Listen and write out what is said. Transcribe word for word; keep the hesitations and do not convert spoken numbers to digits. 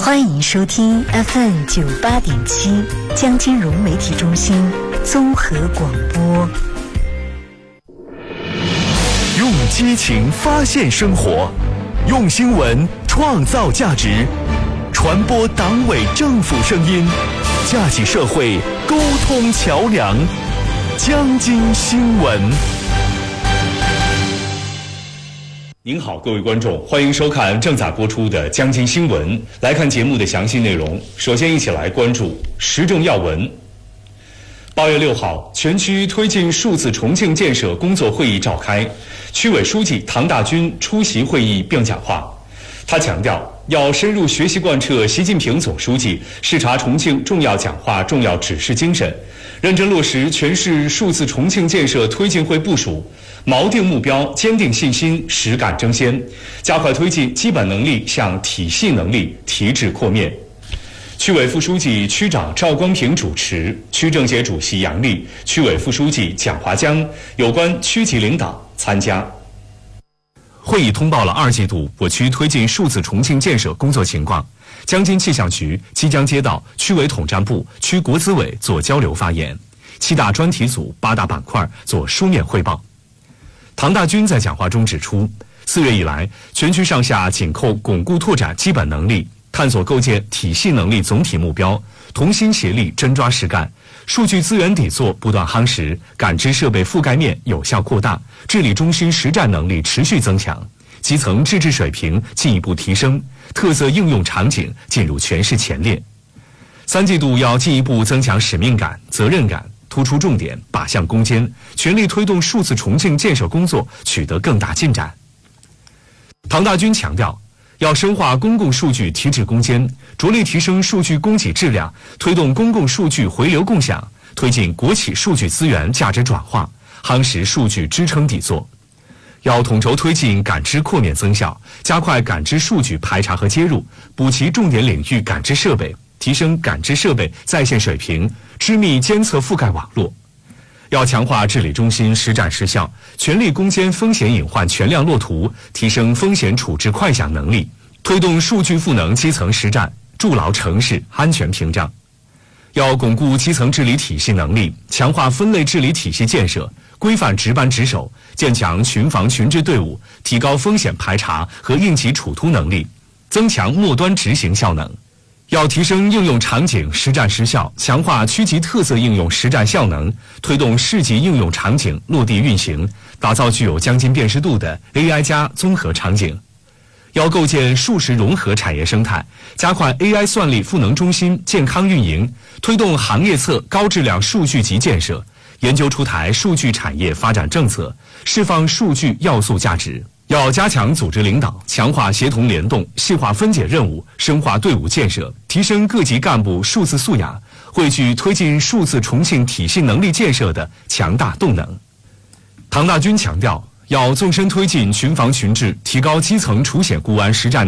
欢迎收听 F M 九八点七江金融媒体中心综合广播。 用激情发现生活，用新闻创造价值，传播党委政府声音，架起社会沟通桥梁。江津新闻。 您好，各位观众，欢迎收看正在播出的江津新闻。来看节目的详细内容。首先，一起来关注时政要闻。八月六号，全区推进数字重庆建设工作会议召开，区委书记唐大军出席会议并讲话。他强调，要深入学习贯彻习近平总书记视察重庆重要讲话、重要指示精神，认真落实全市数字重庆建设推进会部署，锚定目标，坚定信心，实干争先，加快推进基本能力向体系能力提质扩面。区委副书记、区长赵光平主持，区政协主席杨丽、区委副书记蒋华江、有关区级领导参加。会议通报了二季度我区推进数字重庆建设工作情况。江津气象局即将接到区委统战部、区国资委做交流发言，七大专题组、八大板块做书面汇报。唐大军在讲话中指出，四月以来，全区上下紧扣巩固拓展基本能力，探索构建体系能力总体目标，同心协力真抓实干，数据资源底座不断夯实，感知设备覆盖面有效扩大，治理中心实战能力持续增强，基层自治水平进一步提升，特色应用场景进入全市前列。三季度要进一步增强使命感、责任感，突出重点，靶向攻坚，全力推动数字重庆建设工作取得更大进展。唐大军强调，要深化公共数据提质攻坚，着力提升数据供给质量，推动公共数据回流共享，推进国企数据资源价值转化，夯实数据支撑底座。要统筹推进感知扩面增效，加快感知数据排查和接入，补齐重点领域感知设备，提升感知设备在线水平，织密监测覆盖网络。要强化治理中心实战实效，全力攻坚风险隐患全量落图，提升风险处置快响能力，推动数据赋能基层实战，筑牢城市安全屏障。要巩固基层治理体系能力，强化分类治理体系建设，规范值班值守，建强群防群治队伍，提高风险排查和应急处突能力，增强末端执行效能。要提升应用场景实战实效，强化区级特色应用实战效能，推动市级应用场景落地运行，打造具有江津辨识度的 A I 加综合场景。要构建数实融合产业生态，加快 A I 算力赋能中心健康运营，推动行业侧高质量数据集建设，研究出台数据产业发展政策，释放数据要素价值。要加强组织领导，强化协同联动，细化分解任务，深化队伍建设，提升各级干部数字素养，汇聚推进数字重庆体系能力建设的强大动能。唐大军强调，要纵深推进群防群治，提高基层除险固安实战